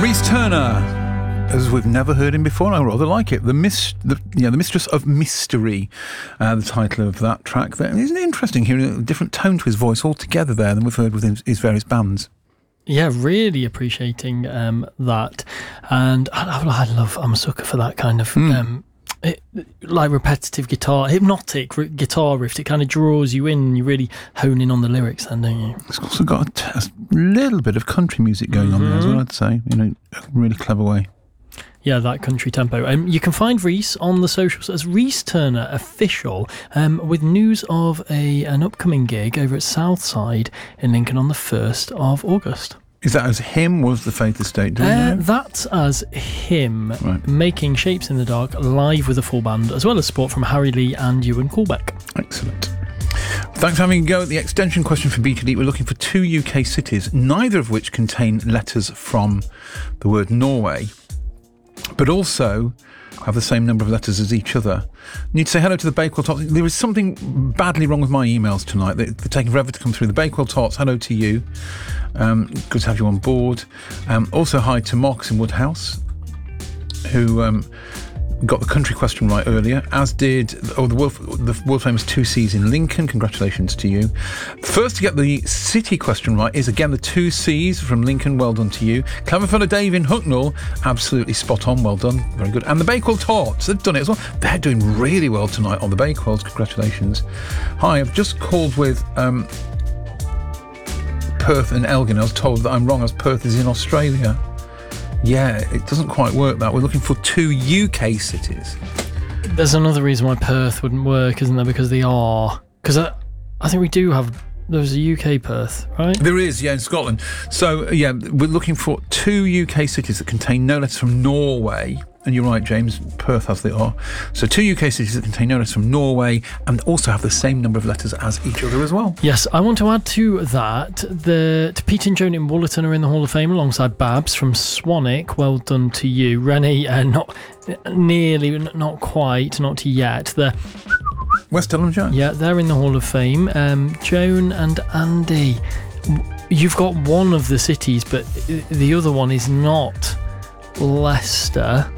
Rhys Turner, as we've never heard him before. I rather like it. The Mistress of Mystery, the title of that track. There. Isn't it interesting hearing a different tone to his voice altogether there than we've heard with his various bands? Yeah, really appreciating that. And I'm a sucker for that kind of like repetitive guitar, hypnotic guitar riff. It kind of draws you in. You really hone in on the lyrics then, don't you? It's also got a little bit of country music going on there as well, I'd say, in a really clever way. Yeah, that country tempo. You can find Rhys on the socials as Rhys Turner Official, with news of an upcoming gig over at Southside in Lincoln on the 1st of August. Is that as him, or was the Faith Estate doing that? That's as him, right. Making Shapes in the Dark live with a full band, as well as support from Harry Lee and Ewan Coolbeck. Excellent. Thanks for having a go at the extension question for BTD. We're looking for 2 UK cities, neither of which contain letters from the word Norway, but also have the same number of letters as each other. Need to say hello to the Bakewell Tots. There is something badly wrong with my emails tonight. They're taking forever to come through. The Bakewell Tots, hello to you. Good to have you on board. Also hi to Marcus in Woodhouse, who got the country question right earlier, as did the world famous 2 C's in Lincoln. Congratulations to you. First to get the city question right is again the 2 C's from Lincoln. Well done to you. Clever fellow Dave in Hucknall, absolutely spot on. Well done, very good. And the Bakewell Tots, they've done it as well. They're doing really well tonight on the Bakewells. Congratulations. Hi, I've just called with Perth and Elgin. I was told that I'm wrong, as Perth is in Australia. Yeah, it doesn't quite work that. We're looking for 2 UK cities. There's another reason why Perth wouldn't work, isn't there? Because they are... Because I think we do have... There's a UK Perth, right? There is, yeah, in Scotland. So, yeah, we're looking for 2 UK cities that contain no letters from Norway. And you're right, James, Perth has the R. So 2 UK cities that contain no letters from Norway and also have the same number of letters as each other as well. Yes, I want to add to that, Pete and Joan in Woolerton are in the Hall of Fame alongside Babs from Swanwick. Well done to you. Rennie, not nearly, not quite, not yet. The West Elm Jones. Yeah, they're in the Hall of Fame. Joan and Andy, you've got one of the cities, but the other one is not Leicester.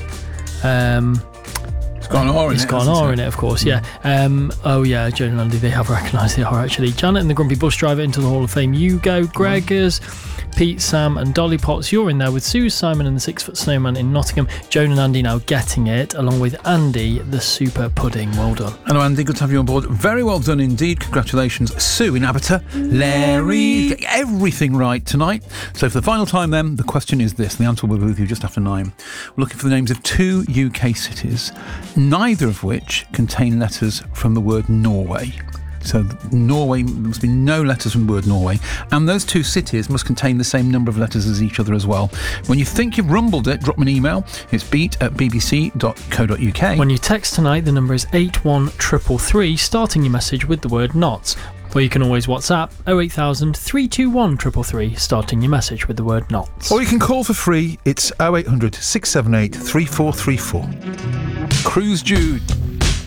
It's got an R in it. It's got an R in it, of course, yeah. Oh, yeah, Joan and Andy, they have recognised the R, actually. Janet and the Grumpy Bus Driver into the Hall of Fame. You go. Gregors, Pete, Sam and Dolly Potts, you're in there with Sue, Simon and the 6-foot Snowman in Nottingham. Joan and Andy now getting it, along with Andy, the Super Pudding. Well done. Hello, Andy. Good to have you on board. Very well done indeed. Congratulations. Sue in Aberta. Larry. Get everything right tonight. So for the final time then, the question is this. The answer will be with you just after 9. We're looking for the names of 2 UK cities, neither of which contain letters from the word Norway. So Norway, there must be no letters from the word Norway, and those 2 cities must contain the same number of letters as each other as well. When you think you've rumbled it, drop me an email. It's beat@bbc.co.uk. When you text tonight, the number is 81333, starting your message with the word NOTS. Or you can always WhatsApp 08000 321 333, starting your message with the word NOTS. Or you can call for free. It's 0800 678 3434. Cruise Jude.